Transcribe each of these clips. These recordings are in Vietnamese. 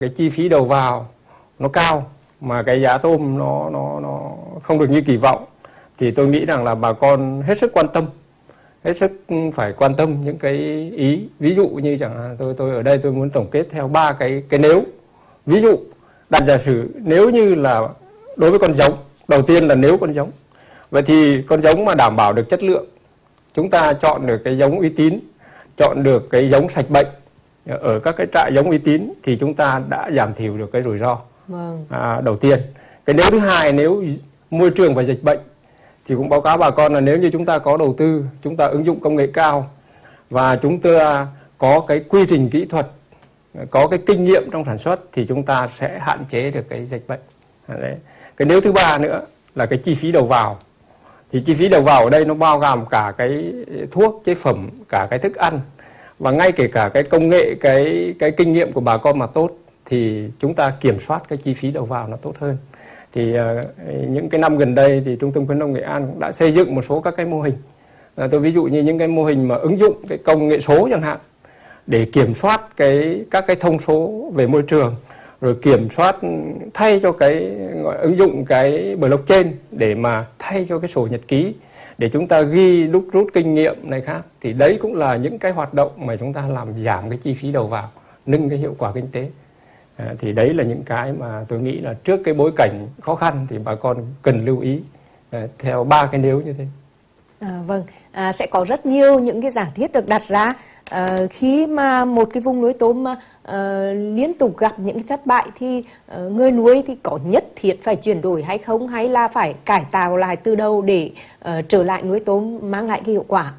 cái chi phí đầu vào nó cao mà cái giá tôm nó không được như kỳ vọng, thì tôi nghĩ rằng là bà con hết sức quan tâm, hết sức phải quan tâm những cái ý. Ví dụ như chẳng hạn tôi ở đây tôi muốn tổng kết theo 3 cái nếu. Ví dụ đặt giả sử nếu như là đối với con giống, đầu tiên là nếu con giống, vậy thì con giống mà đảm bảo được chất lượng, chúng ta chọn được cái giống uy tín, chọn được cái giống sạch bệnh ở các cái trại giống uy tín, thì chúng ta đã giảm thiểu được cái rủi ro. Đầu tiên. Cái nếu thứ hai, nếu môi trường và dịch bệnh, thì cũng báo cáo bà con là nếu như chúng ta có đầu tư, chúng ta ứng dụng công nghệ cao và chúng ta có cái quy trình kỹ thuật, có cái kinh nghiệm trong sản xuất, thì chúng ta sẽ hạn chế được cái dịch bệnh. Đấy. Cái nếu thứ ba nữa là cái chi phí đầu vào. Thì chi phí đầu vào ở đây nó bao gồm cả cái thuốc, chế phẩm, cả cái thức ăn, và ngay kể cả cái công nghệ, cái kinh nghiệm của bà con mà tốt, thì chúng ta kiểm soát cái chi phí đầu vào nó tốt hơn. Thì những cái năm gần đây thì Trung tâm khuyến nông Nghệ An cũng đã xây dựng một số các cái mô hình. Tôi ví dụ như những cái mô hình mà ứng dụng cái công nghệ số chẳng hạn, để kiểm soát các cái thông số về môi trường, rồi kiểm soát thay cho cái ứng dụng cái blockchain để mà thay cho cái sổ nhật ký, để chúng ta ghi đúc rút kinh nghiệm này khác. Thì đấy cũng là những cái hoạt động mà chúng ta làm giảm cái chi phí đầu vào, nâng cái hiệu quả kinh tế. Thì đấy là những cái mà tôi nghĩ là trước cái bối cảnh khó khăn thì bà con cần lưu ý theo 3 cái nếu như thế. Vâng, sẽ có rất nhiều những cái giả thiết được đặt ra khi mà một cái vùng nuôi tôm liên tục gặp những cái thất bại, thì người nuôi thì có nhất thiết phải chuyển đổi hay không, hay là phải cải tạo lại từ đầu để trở lại nuôi tôm mang lại cái hiệu quả?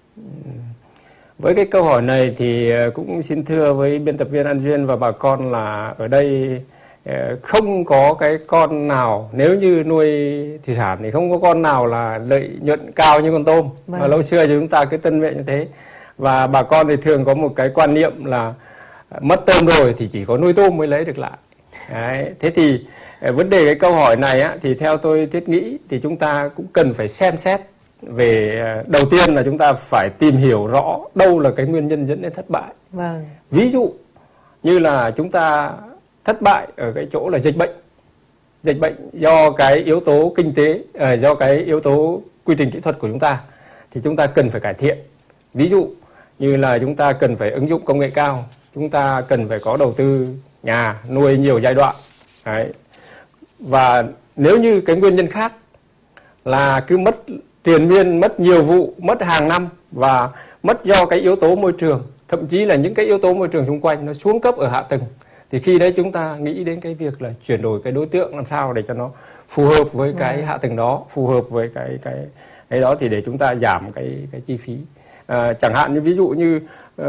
Với cái câu hỏi này thì cũng xin thưa với biên tập viên An Duyên và bà con là ở đây không có cái con nào, nếu như nuôi thủy sản thì không có con nào là lợi nhuận cao như con tôm. Và lâu xưa thì chúng ta cứ tân vệ như thế. Và bà con thì thường có một cái quan niệm là mất tôm rồi thì chỉ có nuôi tôm mới lấy được lại. Đấy. Thế thì vấn đề cái câu hỏi này á, thì theo tôi thiết nghĩ thì chúng ta cũng cần phải xem xét về, đầu tiên là chúng ta phải tìm hiểu rõ đâu là cái nguyên nhân dẫn đến thất bại. Ví dụ như là chúng ta thất bại ở cái chỗ là dịch bệnh. Dịch bệnh do cái yếu tố kinh tế, do cái yếu tố quy trình kỹ thuật của chúng ta, thì chúng ta cần phải cải thiện. Ví dụ như là chúng ta cần phải ứng dụng công nghệ cao, chúng ta cần phải có đầu tư nhà nuôi nhiều giai đoạn. Đấy. Và nếu như cái nguyên nhân khác là cứ mất triền miên, mất nhiều vụ, mất hàng năm, và mất do cái yếu tố môi trường, thậm chí là những cái yếu tố môi trường xung quanh nó xuống cấp ở hạ tầng, thì khi đấy chúng ta nghĩ đến cái việc là chuyển đổi cái đối tượng làm sao để cho nó phù hợp với cái hạ tầng đó, phù hợp với cái đó, thì để chúng ta giảm cái chi phí. Chẳng hạn như ví dụ như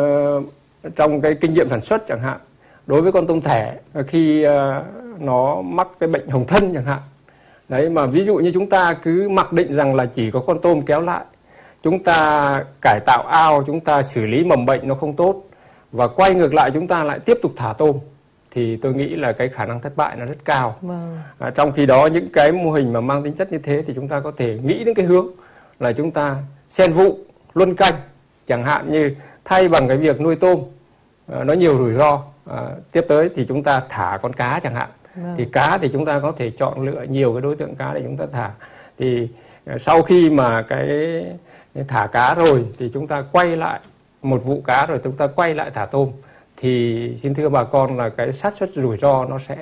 trong cái kinh nghiệm sản xuất chẳng hạn, đối với con tôm thẻ, khi nó mắc cái bệnh hồng thân chẳng hạn, đấy, mà ví dụ như chúng ta cứ mặc định rằng là chỉ có con tôm kéo lại, chúng ta cải tạo ao, chúng ta xử lý mầm bệnh nó không tốt, và quay ngược lại chúng ta lại tiếp tục thả tôm, thì tôi nghĩ là cái khả năng thất bại nó rất cao. Trong khi đó những cái mô hình mà mang tính chất như thế thì chúng ta có thể nghĩ đến cái hướng là chúng ta xen vụ, luân canh, chẳng hạn như thay bằng cái việc nuôi tôm nó nhiều rủi ro, tiếp tới thì chúng ta thả con cá chẳng hạn. Thì cá thì chúng ta có thể chọn lựa nhiều cái đối tượng cá để chúng ta thả. Thì sau khi mà cái thả cá rồi thì chúng ta quay lại một vụ cá rồi chúng ta quay lại thả tôm, thì xin thưa bà con là cái xác suất rủi ro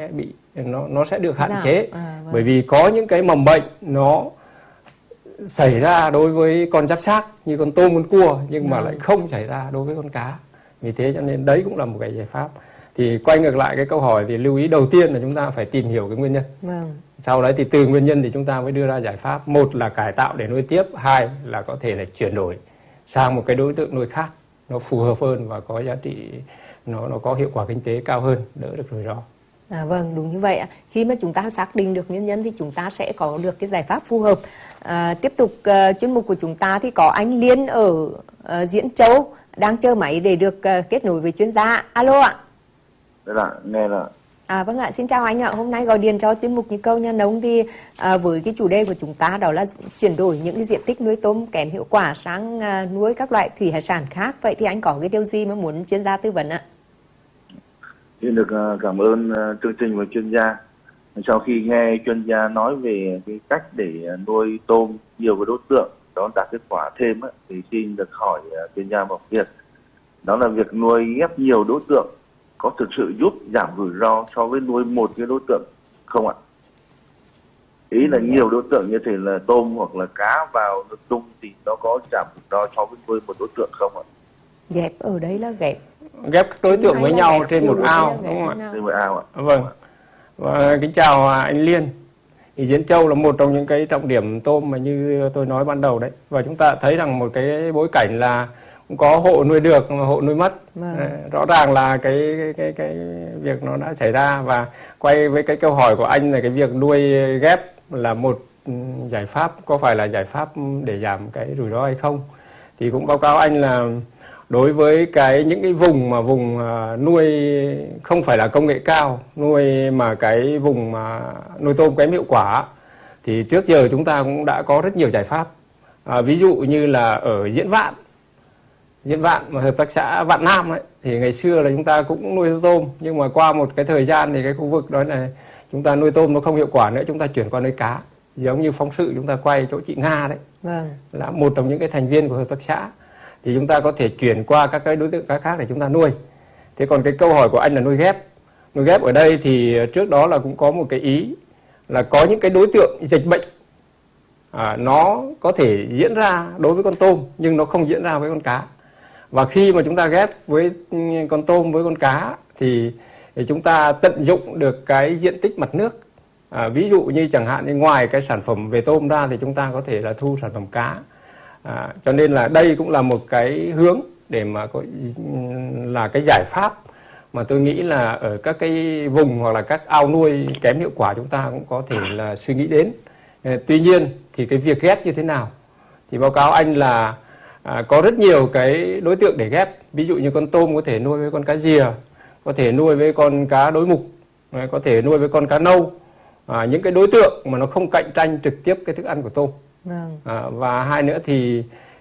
nó sẽ được hạn chế. Bởi vì có những cái mầm bệnh nó xảy ra đối với con giáp xác như con tôm, con cua, nhưng mà lại không xảy ra đối với con cá. Vì thế cho nên đấy cũng là một cái giải pháp. Thì quay ngược lại cái câu hỏi thì lưu ý đầu tiên là chúng ta phải tìm hiểu cái nguyên nhân. Sau đấy thì từ nguyên nhân thì chúng ta mới đưa ra giải pháp. Một là cải tạo để nuôi tiếp, hai là có thể là chuyển đổi sang một cái đối tượng nuôi khác, nó phù hợp hơn và có giá trị, nó có hiệu quả kinh tế cao hơn, đỡ được rủi ro. Vâng, đúng như vậy. Khi mà chúng ta xác định được nguyên nhân thì chúng ta sẽ có được cái giải pháp phù hợp. Tiếp tục chuyên mục của chúng ta thì có anh Liên ở Diễn Châu đang chờ máy để được kết nối với chuyên gia. Alo ạ. Dạ, nghe rồi. Vâng ạ, xin chào anh ạ. Hôm nay gọi điện cho chuyên mục Nhịp Cầu Nhà Nông thì với cái chủ đề của chúng ta đó là chuyển đổi những cái diện tích nuôi tôm kém hiệu quả sang nuôi các loại thủy hải sản khác. Vậy thì anh có cái điều gì mà muốn chuyên gia tư vấn ạ? Xin được cảm ơn chương trình và chuyên gia. Sau khi nghe chuyên gia nói về cái cách để nuôi tôm nhiều cái đối tượng đó đạt kết quả thêm á, thì xin được hỏi chuyên gia một việc. Đó là việc nuôi ghép nhiều đối tượng có thực sự giúp giảm rủi ro so với nuôi một cái đối tượng không ạ? Ý là nhiều đối tượng như thế là tôm hoặc là cá vào nước chung thì nó có giảm rủi ro so với nuôi một đối tượng không ạ? Ghép ở đây là ghép các đối tượng với nhau trên một ao, đúng không ạ? Trên một ao ạ. Vâng. Và kính chào anh Liên. Thì Diễn Châu là một trong những cái trọng điểm tôm mà như tôi nói ban đầu đấy. Và chúng ta thấy rằng một cái bối cảnh là cũng có hộ nuôi được mà hộ nuôi mất. Rõ ràng là cái việc nó đã xảy ra. Và quay với cái câu hỏi của anh là cái việc nuôi ghép là một giải pháp, có phải là giải pháp để giảm cái rủi ro hay không? Thì cũng báo cáo anh là đối với những cái vùng mà nuôi không phải là công nghệ cao, nuôi mà cái vùng mà nuôi tôm kém hiệu quả thì trước giờ chúng ta cũng đã có rất nhiều giải pháp. Ví dụ như là ở Diễn Vạn mà hợp tác xã Vạn Nam ấy, thì ngày xưa là chúng ta cũng nuôi tôm, nhưng mà qua một cái thời gian thì cái khu vực đó là chúng ta nuôi tôm nó không hiệu quả nữa, chúng ta chuyển qua nuôi cá. Giống như phóng sự chúng ta quay chỗ chị Nga đấy, là một trong những cái thành viên của hợp tác xã, thì chúng ta có thể chuyển qua các cái đối tượng cá khác để chúng ta nuôi. Thế còn cái câu hỏi của anh là nuôi ghép ở đây thì trước đó là cũng có một cái ý là có những cái đối tượng dịch bệnh nó có thể diễn ra đối với con tôm nhưng nó không diễn ra với con cá. Và khi mà chúng ta ghép với con tôm với con cá thì chúng ta tận dụng được cái diện tích mặt nước. Ví dụ như chẳng hạn như ngoài cái sản phẩm về tôm ra thì chúng ta có thể là thu sản phẩm cá. Cho nên là đây cũng là một cái hướng để mà là cái giải pháp mà tôi nghĩ là ở các cái vùng hoặc là các ao nuôi kém hiệu quả chúng ta cũng có thể là suy nghĩ đến. Tuy nhiên thì cái việc ghép như thế nào thì báo cáo anh là có rất nhiều cái đối tượng để ghép. Ví dụ như con tôm có thể nuôi với con cá rìa, có thể nuôi với con cá đối mục, có thể nuôi với con cá nâu. Những cái đối tượng mà nó không cạnh tranh trực tiếp cái thức ăn của tôm. Và hai nữa thì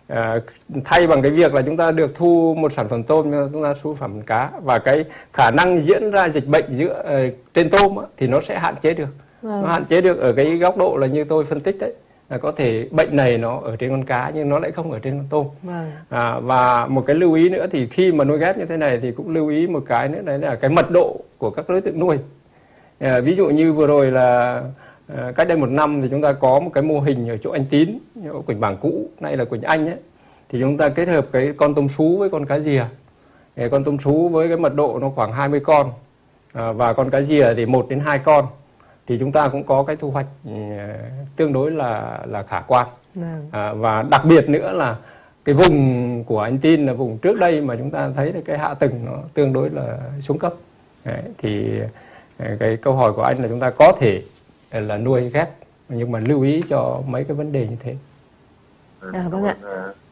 thay bằng cái việc là chúng ta được thu một sản phẩm tôm, chúng ta thu sản phẩm cá, và cái khả năng diễn ra dịch bệnh trên tôm thì nó sẽ hạn chế được. Nó hạn chế được ở cái góc độ là như tôi phân tích đấy, là có thể bệnh này nó ở trên con cá nhưng nó lại không ở trên con tôm. Và một cái lưu ý nữa thì khi mà nuôi ghép như thế này thì cũng lưu ý một cái nữa, đấy là cái mật độ của các đối tượng nuôi. Ví dụ như vừa rồi là cách đây 1 năm thì chúng ta có một cái mô hình ở chỗ anh Tín, ở Quỳnh Bảng cũ, nay là Quỳnh Anh ấy, thì chúng ta kết hợp cái con tôm sú với con cá rìa. Con tôm sú với cái mật độ nó khoảng 20 con và con cá rìa thì 1 đến 2 con, thì chúng ta cũng có cái thu hoạch tương đối là khả quan. Và đặc biệt nữa là cái vùng của anh Tín là vùng trước đây mà chúng ta thấy cái hạ tầng nó tương đối là xuống cấp. Thì cái câu hỏi của anh là chúng ta có thể là nuôi ghép, nhưng mà lưu ý cho mấy cái vấn đề như thế. Vâng ạ.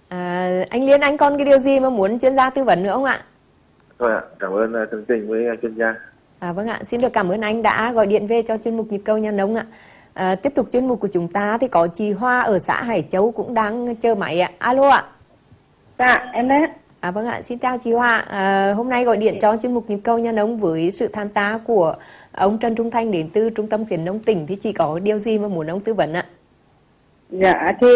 Anh Liên, anh còn cái điều gì mà muốn chuyên gia tư vấn nữa không ạ? Thôi ạ, cảm ơn chương trình với chuyên gia. Vâng ạ, xin được cảm ơn anh đã gọi điện về cho chuyên mục Nhịp Cầu Nhà Nông ạ. Tiếp tục chuyên mục của chúng ta thì có chị Hoa ở xã Hải Châu cũng đang chờ máy ạ. Alo ạ. Dạ, em đấy. Vâng ạ, xin chào chị Hoa. Hôm nay gọi điện cho chuyên mục Nhịp Cầu Nhà Nông với sự tham gia của ông Trần Trung Thanh đến từ Trung tâm Khuyến nông tỉnh, thì chị có điều gì mà muốn ông tư vấn ạ? Dạ thì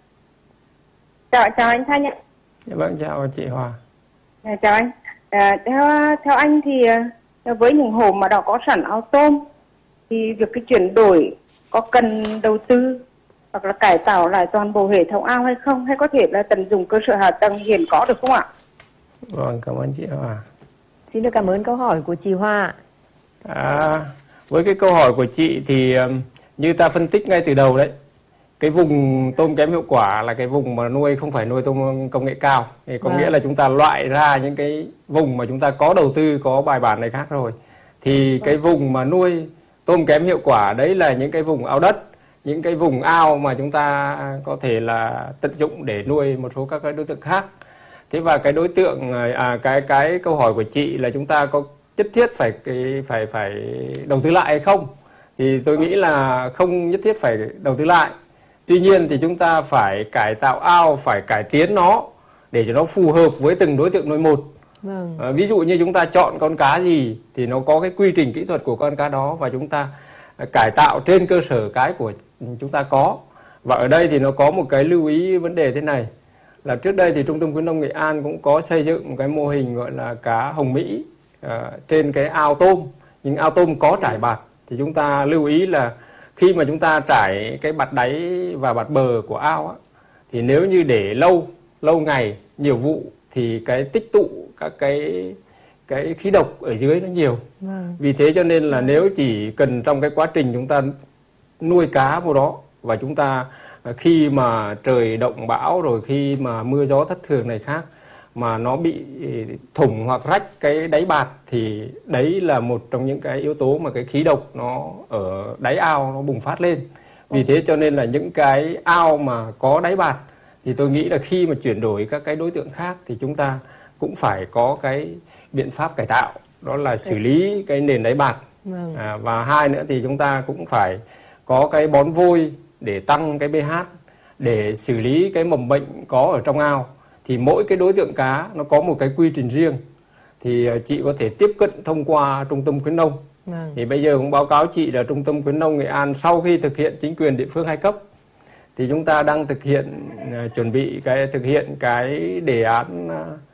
chào anh Thanh ạ. Dạ vâng, chào chị Hoa. Chào anh. Theo anh thì với những hộ mà đã có sẵn ao tôm thì việc cái chuyển đổi có cần đầu tư hoặc là cải tạo lại toàn bộ hệ thống ao hay không, hay có thể là tận dụng cơ sở hạ tầng hiện có được không ạ? Vâng, cảm ơn chị Hoa. Xin được cảm ơn câu hỏi của chị Hoa. Với cái câu hỏi của chị thì như ta phân tích ngay từ đầu đấy, cái vùng tôm kém hiệu quả là cái vùng mà nuôi không phải nuôi tôm công nghệ cao, thì có nghĩa là chúng ta loại ra những cái vùng mà chúng ta có đầu tư, có bài bản này khác rồi. Thì cái vùng mà nuôi tôm kém hiệu quả đấy là những cái vùng ao đất, những cái vùng ao mà chúng ta có thể là tận dụng để nuôi một số các cái đối tượng khác. Thế và cái đối tượng cái câu hỏi của chị là chúng ta có nhất thiết phải đầu tư lại hay không, thì tôi nghĩ là không nhất thiết phải đầu tư lại. Tuy nhiên thì chúng ta phải cải tạo ao, phải cải tiến nó để cho nó phù hợp với từng đối tượng nuôi một. Vâng. Ví dụ như chúng ta chọn con cá gì thì nó có cái quy trình kỹ thuật của con cá đó và chúng ta cải tạo trên cơ sở cái của chúng ta có. Và ở đây thì nó có một cái lưu ý vấn đề thế này, là trước đây thì Trung tâm khuyến nông Nghệ An cũng có xây dựng một cái mô hình gọi là cá hồng Mỹ trên cái ao tôm, nhưng ao tôm có trải bạt. Thì chúng ta lưu ý là khi mà chúng ta trải cái bạt đáy và bạt bờ của ao á, thì nếu như để lâu ngày, nhiều vụ thì cái tích tụ các cái khí độc ở dưới nó nhiều. Vâng. Vì thế cho nên là nếu chỉ cần trong cái quá trình chúng ta nuôi cá vô đó, và chúng ta khi mà trời động bão rồi khi mà mưa gió thất thường này khác mà nó bị thủng hoặc rách cái đáy bạt, thì đấy là một trong những cái yếu tố mà cái khí độc nó ở đáy ao nó bùng phát lên. Vì thế cho nên là những cái ao mà có đáy bạt thì tôi nghĩ là khi mà chuyển đổi các cái đối tượng khác thì chúng ta cũng phải có cái biện pháp cải tạo, đó là xử lý cái nền đáy bạt. Vâng. Và hai nữa thì chúng ta cũng phải có cái bón vôi để tăng cái pH, để xử lý cái mầm bệnh có ở trong ao. Thì mỗi cái đối tượng cá nó có một cái quy trình riêng, thì chị có thể tiếp cận thông qua Trung tâm khuyến nông. Vâng. Thì bây giờ cũng báo cáo chị là Trung tâm khuyến nông Nghệ An sau khi thực hiện chính quyền địa phương 2 cấp thì chúng ta đang chuẩn bị thực hiện cái đề án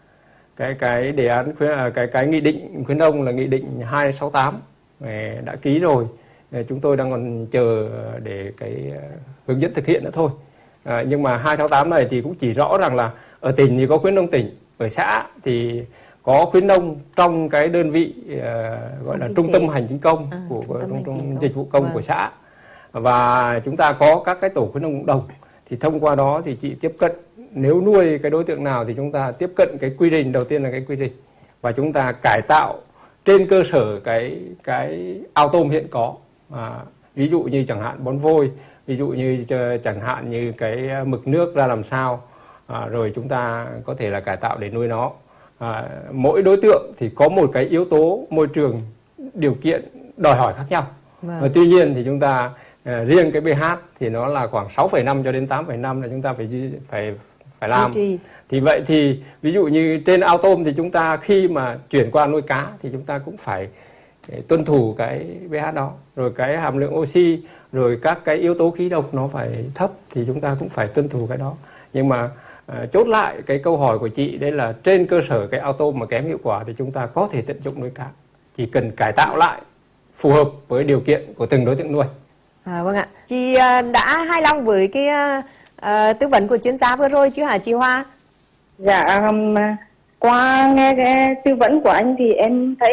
cái nghị định khuyến nông là nghị định 268 đã ký rồi. Chúng tôi đang còn chờ để cái hướng dẫn thực hiện nữa thôi. Nhưng mà 268 này thì cũng chỉ rõ rằng là ở tỉnh thì có khuyến nông tỉnh, ở xã thì có khuyến nông trong cái đơn vị gọi là trung tâm hành chính công của trung tâm dịch vụ công. Vâng. Của xã, và chúng ta có các cái tổ khuyến nông cộng đồng. Thì thông qua đó thì chị tiếp cận, nếu nuôi cái đối tượng nào thì chúng ta tiếp cận cái quy trình, đầu tiên là cái quy trình, và chúng ta cải tạo trên cơ sở cái ao tôm hiện có. Ví dụ như chẳng hạn bón vôi, ví dụ như chẳng hạn như cái mực nước ra làm sao, rồi chúng ta có thể là cải tạo để nuôi nó. Mỗi đối tượng thì có một cái yếu tố môi trường, điều kiện đòi hỏi khác nhau. Vâng. Tuy nhiên thì chúng ta riêng cái pH thì nó là khoảng 6,5 cho đến 8,5 là chúng ta phải làm. Thì vậy thì ví dụ như trên ao tôm thì chúng ta khi mà chuyển qua nuôi cá thì chúng ta cũng phải tuân thủ cái pH đó, rồi cái hàm lượng oxy, rồi các cái yếu tố khí độc nó phải thấp thì chúng ta cũng phải tuân thủ cái đó. Nhưng mà chốt lại cái câu hỏi của chị, đấy là trên cơ sở cái ao tôm mà kém hiệu quả thì chúng ta có thể tận dụng nuôi cá, chỉ cần cải tạo lại phù hợp với điều kiện của từng đối tượng nuôi. Vâng ạ. Chị đã hài lòng với cái tư vấn của chuyên gia vừa rồi chứ hả chị Hoa? Dạ, qua nghe cái tư vấn của anh thì em thấy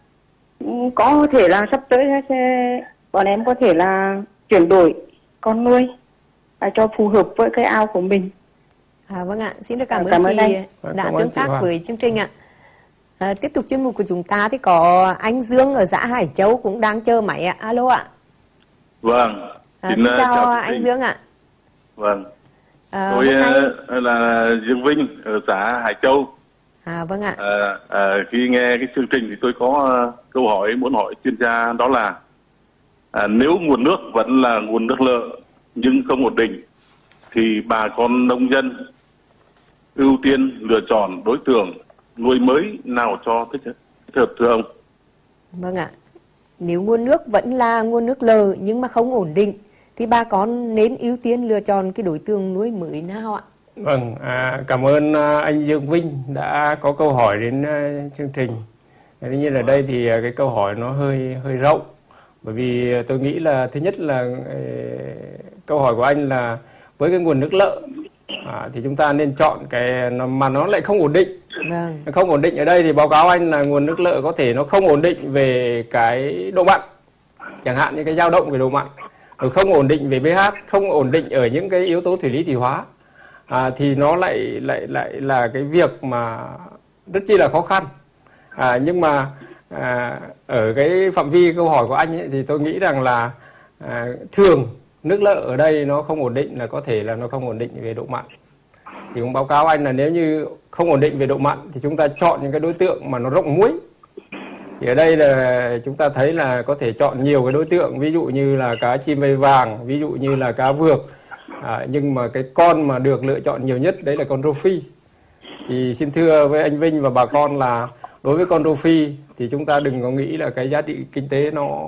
có thể là sắp tới bọn em có thể là chuyển đổi con nuôi cho phù hợp với cái ao của mình. Vâng ạ, xin được cảm ơn chị đã tương tác với chương trình ạ. Tiếp tục chuyên mục của chúng ta thì có anh Dương ở xã Hải Châu cũng đang chờ máy ạ. Alo ạ. Vâng. Xin chào anh Dương ạ. Vâng. Tôi là Dương Vinh ở xã Hải Châu. Vâng ạ. Khi nghe cái chương trình thì tôi có câu hỏi muốn hỏi chuyên gia, đó là nếu nguồn nước vẫn là nguồn nước lợ nhưng không ổn định thì bà con nông dân ưu tiên lựa chọn đối tượng nuôi mới nào cho thích hợp thưa ông? Vâng ạ. Nếu nguồn nước vẫn là nguồn nước lợ nhưng mà không ổn định thì bà con nên ưu tiên lựa chọn cái đối tượng nuôi mới nào ạ? Vâng, cảm ơn anh Dương Vinh đã có câu hỏi đến chương trình. Tuy nhiên ở đây thì cái câu hỏi nó hơi rộng, bởi vì tôi nghĩ là thứ nhất là câu hỏi của anh là với cái nguồn nước lợ thì chúng ta nên chọn cái mà nó lại không ổn định. Vâng. Không ổn định ở đây thì báo cáo anh là nguồn nước lợ có thể nó không ổn định về cái độ mặn, chẳng hạn như cái dao động về độ mặn, rồi không ổn định về pH, không ổn định ở những cái yếu tố thủy lý thủy hóa, thì nó lại là cái việc mà rất chi là khó khăn. Nhưng mà ở cái phạm vi câu hỏi của anh ấy, thì tôi nghĩ rằng là thường nước lợ ở đây nó không ổn định là có thể là nó không ổn định về độ mặn. Thì cũng báo cáo anh là nếu như không ổn định về độ mặn thì chúng ta chọn những cái đối tượng mà nó rộng muối. Thì ở đây là chúng ta thấy là có thể chọn nhiều cái đối tượng, ví dụ như là cá chim vây vàng, ví dụ như là cá vược. Nhưng mà cái con mà được lựa chọn nhiều nhất đấy là con rô phi. Thì xin thưa với anh Vinh và bà con là đối với con rô phi thì chúng ta đừng có nghĩ là cái giá trị kinh tế nó